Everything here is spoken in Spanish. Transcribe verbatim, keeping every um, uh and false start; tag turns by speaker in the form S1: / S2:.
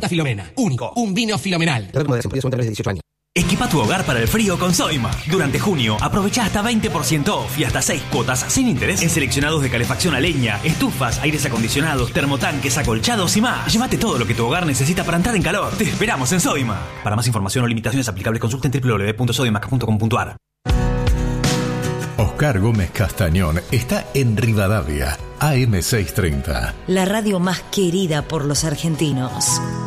S1: Fruta Filomena. Único. Un vino Filomenal.
S2: de dieciocho años.
S3: Equipa tu hogar para el frío con Soima. Durante junio, aprovecha hasta veinte por ciento off y hasta seis cuotas sin interés en seleccionados de calefacción a leña, estufas, aires acondicionados, termotanques, acolchados y más. Llévate todo lo que tu hogar necesita para entrar en calor. Te esperamos en Soima. Para más información o limitaciones aplicables, consulta en doble u doble u doble u punto sodimac punto com punto a r.
S4: Oscar Gómez Castañón está en Rivadavia, A M seiscientos treinta.
S5: La radio más querida por los argentinos.